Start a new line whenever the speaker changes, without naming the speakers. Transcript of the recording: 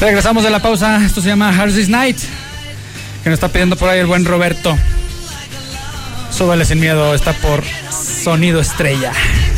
Regresamos de la pausa. Esto se llama Hard This Night, que nos está pidiendo por ahí el buen Roberto. Súbale sin miedo, está por Sonido Estrella.